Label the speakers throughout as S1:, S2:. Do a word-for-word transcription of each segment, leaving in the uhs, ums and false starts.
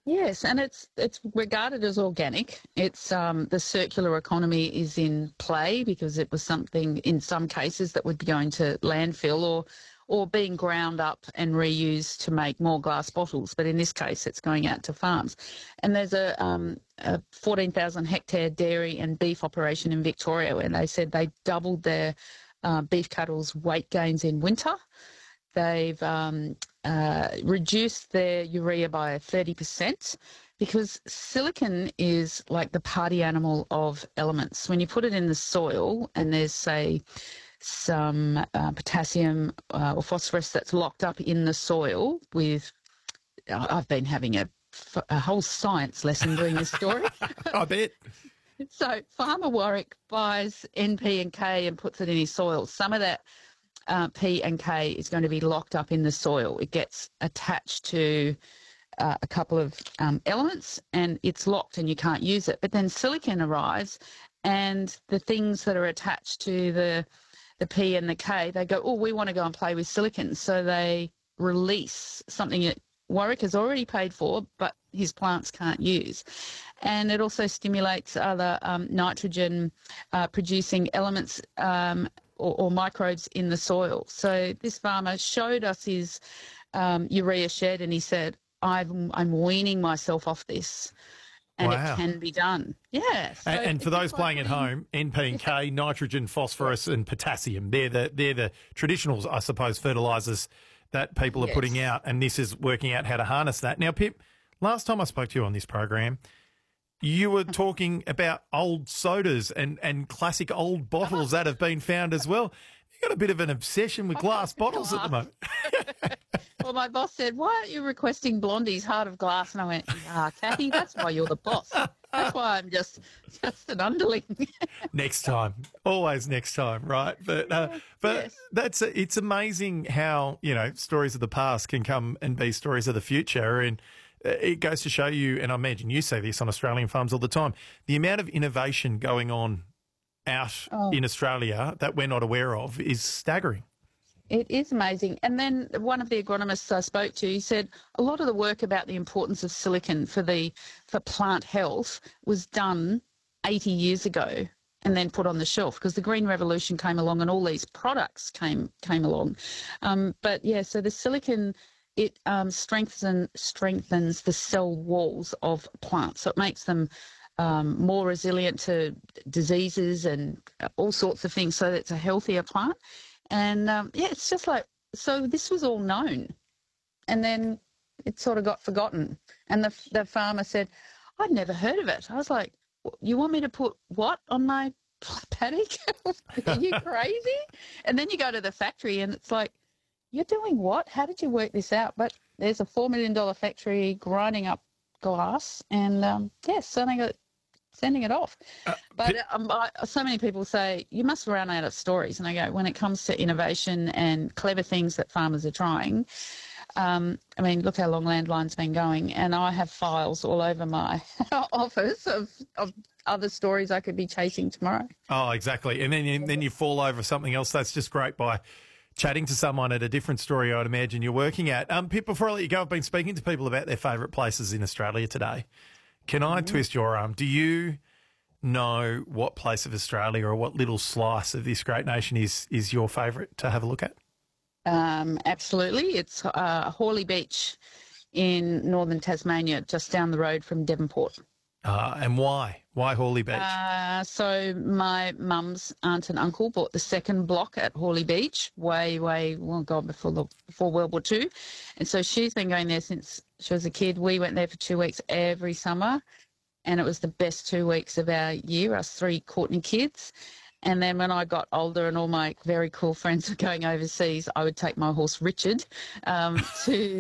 S1: Yes, and it's it's regarded as organic. It's um, the circular economy is in play because it was something in some cases that would be going to landfill or or being ground up and reused to make more glass bottles. But in this case, it's going out to farms. And there's a, um, a fourteen thousand hectare dairy and beef operation in Victoria where they said they doubled their uh, beef cattle's weight gains in winter. They've um, uh, reduced their urea by thirty percent because silicon is like the party animal of elements. When you put it in the soil and there's, say, some uh, potassium uh, or phosphorus that's locked up in the soil with, uh, I've been having a, a whole science lesson doing this story.
S2: I bet.
S1: So Farmer Warwick buys N P and K and puts it in his soil. Some of that Uh, P and K is going to be locked up in the soil. It gets attached to uh, a couple of um, elements and it's locked and you can't use it. But then silicon arrives and the things that are attached to the the P and the K, they go, oh, we want to go and play with silicon. So they release something that Warwick has already paid for but his plants can't use. And it also stimulates other um, nitrogen uh, producing elements um, Or, or microbes in the soil. So this farmer showed us his um, urea shed and he said, I've, I'm weaning myself off this and
S2: wow.
S1: it can be done. Yeah. So
S2: and, and for those playing at home, N P and K, nitrogen, phosphorus and potassium, they're the, they're the traditional, I suppose, fertilisers that people are yes. putting out, and this is working out how to harness that. Now, Pip, last time I spoke to you on this program, you were talking about old sodas and, and classic old bottles that have been found as well. You've got a bit of an obsession with glass bottles at the moment.
S1: Well, my boss said, why aren't you requesting Blondie's Heart of Glass? And I went, ah, Kathy, that's why you're the boss. That's why I'm just just an underling.
S2: Next time. Always next time, right? But uh, but yes. that's it's amazing how, you know, stories of the past can come and be stories of the future. And it goes to show you, and I imagine you say this on Australian farms all the time, the amount of innovation going on out oh. in Australia that we're not aware of is staggering.
S1: It is amazing. And then one of the agronomists I spoke to, he said a lot of the work about the importance of silicon for the for plant health was done eighty years ago and then put on the shelf because the Green Revolution came along and all these products came came along. Um, but, yeah, so the silicon, it um, strengthens, strengthens the cell walls of plants. So it makes them um, more resilient to diseases and all sorts of things so that it's a healthier plant. And, um, yeah, it's just like, so this was all known and then it sort of got forgotten. And the the farmer said, I'd never heard of it. I was like, you want me to put what on my paddock? Are you crazy? And then you go to the factory and it's like, you're doing what? How did you work this out? But there's a four million dollars factory grinding up glass and, um, yes, sending it, sending it off. Uh, but um, I, so many people say, you must run out of stories. And I go, when it comes to innovation and clever things that farmers are trying, um, I mean, look how long Landline's been going. And I have files all over my office of, of other stories I could be chasing tomorrow.
S2: Oh, exactly. And then you, then you fall over something else. That's just great by chatting to someone at a different story I'd imagine you're working at. Um, Pip, before I let you go, I've been speaking to people about their favourite places in Australia today. Can I mm-hmm. twist your arm? Do you know what place of Australia or what little slice of this great nation is is your favourite to have a look at?
S1: Um, absolutely. It's uh, Hawley Beach in northern Tasmania, just down the road from Devonport.
S2: Uh, and why? Why Hawley Beach?
S1: Uh, so my mum's aunt and uncle bought the second block at Hawley Beach way, way, well, God, before, the, before World War Two. And so she's been going there since she was a kid. We went there for two weeks every summer, and it was the best two weeks of our year, us three Courtney kids. And then when I got older and all my very cool friends were going overseas, I would take my horse Richard um, to,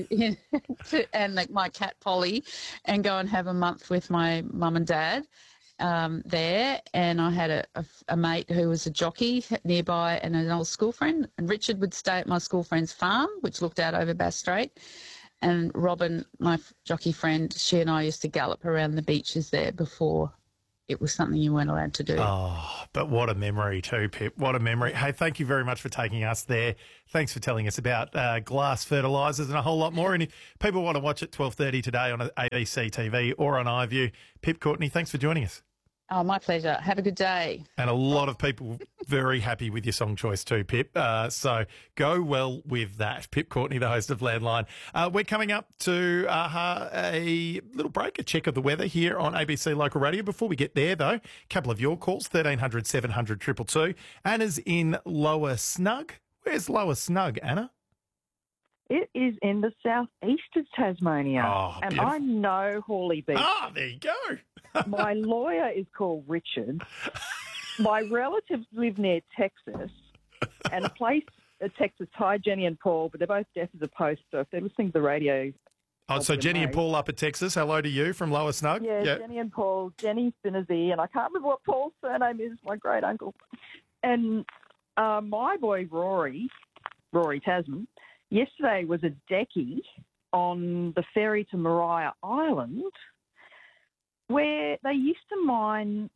S1: to and like my cat Polly and go and have a month with my mum and dad um, there. And I had a, a, a mate who was a jockey nearby and an old school friend. And Richard would stay at my school friend's farm, which looked out over Bass Strait. And Robin, my jockey friend, she and I used to gallop around the beaches there before it was something you weren't allowed to do.
S2: Oh, but what a memory too, Pip. What a memory. Hey, thank you very much for taking us there. Thanks for telling us about uh, glass fertilisers and a whole lot more. And if people want to watch it twelve thirty today on A B C T V or on iView, Pip Courtney, thanks for joining us.
S1: Oh, my pleasure. Have a good day.
S2: And a lot of people very happy with your song choice too, Pip. Uh, so go well with that. Pip Courtney, the host of Landline. Uh, we're coming up to uh, a little break, a check of the weather here on A B C Local Radio. Before we get there, though, a couple of your calls, thirteen hundred, seven hundred, two two two. Anna's in Lower Snug. Where's Lower Snug, Anna?
S3: It is in the southeast of Tasmania.
S2: Oh,
S3: and
S2: beautiful.
S3: I know Hawley Beach.
S2: Ah, there you go.
S3: My lawyer is called Richard. My relatives live near Texas, and a place at Texas. Hi, Jenny and Paul, but they're both deaf as a post, so if they're listening to the radio...
S2: Oh, so Jenny and Paul up at Texas. Hello to you from Lower Snug.
S3: Yeah,
S2: yep.
S3: Jenny and Paul. Jenny's Spinnerzy, and I can't remember what Paul's surname is, my great-uncle. And uh, my boy Rory, Rory Tasman, yesterday was a decky on the ferry to Maria Island, where they used to mine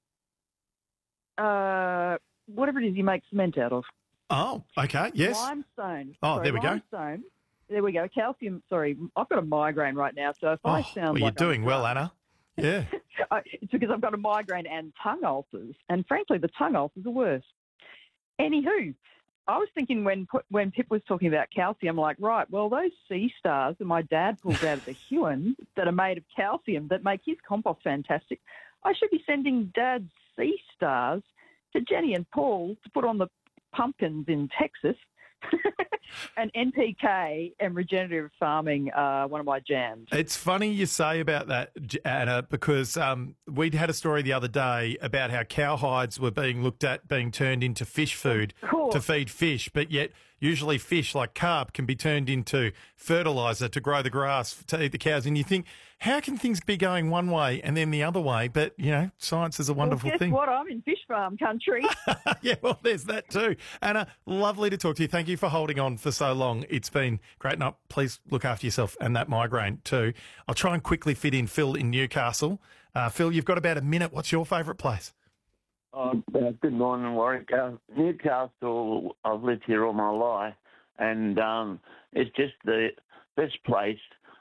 S3: uh, whatever it is you make cement out of.
S2: Oh, okay, yes.
S3: Limestone.
S2: Oh,
S3: sorry,
S2: there we go.
S3: limestone. There we go. Calcium, sorry, I've got a migraine right now, so if
S2: Oh,
S3: I sound
S2: well,
S3: like
S2: you're doing
S3: I'm
S2: well,
S3: drunk,
S2: Anna. Yeah.
S3: it's because I've got a migraine and tongue ulcers, and frankly, the tongue ulcers are worse. Anywho, I was thinking when when Pip was talking about calcium, like, right, well, those sea stars that my dad pulls out of the Huon that are made of calcium that make his compost fantastic, I should be sending Dad's sea stars to Jenny and Paul to put on the pumpkins in Texas. And N P K and regenerative farming are one of my jams.
S2: It's funny you say about that, Anna, because um, we'd had a story the other day about how cowhides were being looked at being turned into fish food to feed fish, but yet usually fish like carp can be turned into fertiliser to grow the grass to eat the cows. And you think, how can things be going one way and then the other way? But, you know, science is a wonderful
S3: well, guess
S2: thing.
S3: what? I'm in fish farm country.
S2: Yeah, well, there's that too. Anna, lovely to talk to you. Thank you for holding on for so long. It's been great. And please look after yourself and that migraine too. I'll try and quickly fit in Phil in Newcastle. Uh, Phil, you've got about a minute. What's your favourite place?
S4: Oh, uh, good morning, Warwick. Uh, Newcastle, I've lived here all my life, and um, it's just the best place.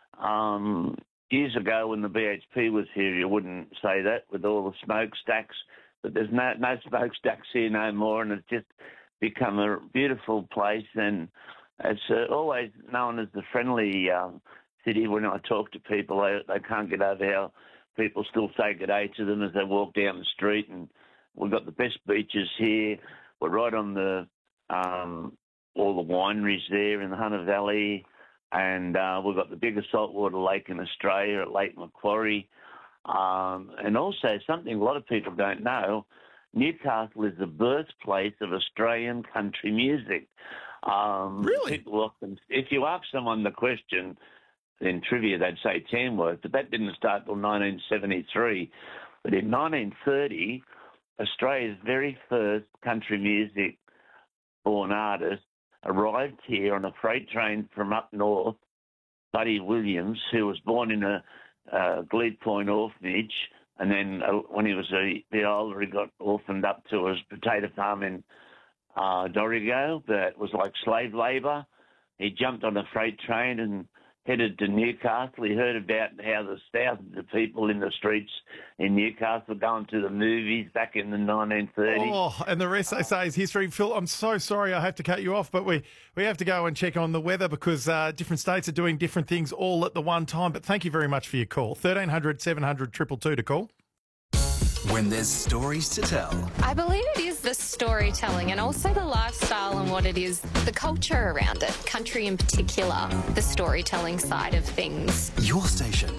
S4: Um, years ago when the B H P was here, you wouldn't say that with all the smokestacks, but there's no, no smokestacks here no more, and it's just become a beautiful place, and it's uh, always known as the friendly um, city. When I talk to people, they, they can't get over how people still say good day to them as they walk down the street, and we've got the best beaches here. We're right on the um, all the wineries there in the Hunter Valley, and uh, we've got the biggest saltwater lake in Australia at Lake Macquarie. Um, and also something a lot of people don't know, Newcastle is the birthplace of Australian country music. Um,
S2: really?
S4: People often, if you ask someone the question in trivia, they'd say Tamworth, but that didn't start till nineteen seventy-three. But in nineteen thirty, Australia's very first country music born artist arrived here on a freight train from up north, Buddy Williams, who was born in a uh, Glebe Point orphanage, and then uh, when he was a bit older, he got orphaned up to his potato farm in uh, Dorrigo, but it was like slave labour. He jumped on a freight train and headed to Newcastle. He heard about how there's thousands of people in the streets in Newcastle going to the movies back in the nineteen thirties.
S2: Oh, and the rest, they say, is history. Phil, I'm so sorry I have to cut you off, but we, we have to go and check on the weather because uh, different states are doing different things all at the one time. But thank you very much for your call. thirteen hundred, seven hundred, two two two to call.
S5: When there's stories to tell.
S6: I believe it is the storytelling and also the lifestyle and what it is, the culture around it, country in particular, the storytelling side of things.
S5: Your station,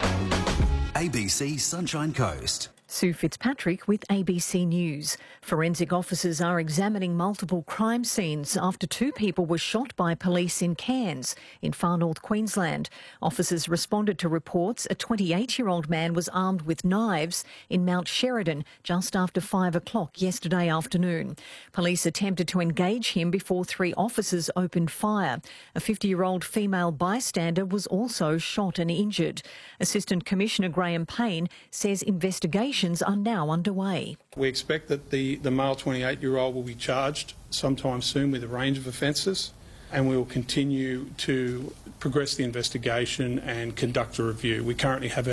S5: A B C Sunshine Coast.
S7: Sue Fitzpatrick with A B C News. Forensic officers are examining multiple crime scenes after two people were shot by police in Cairns in far north Queensland. Officers responded to reports a twenty-eight-year-old man was armed with knives in Mount Sheridan just after five o'clock yesterday afternoon. Police attempted to engage him before three officers opened fire. A fifty-year-old female bystander was also shot and injured. Assistant Commissioner Graham Payne says investigation investigations are now underway.
S8: We expect that the, the male twenty-eight-year-old will be charged sometime soon with a range of offences, and we will continue to progress the investigation and conduct a review. We currently have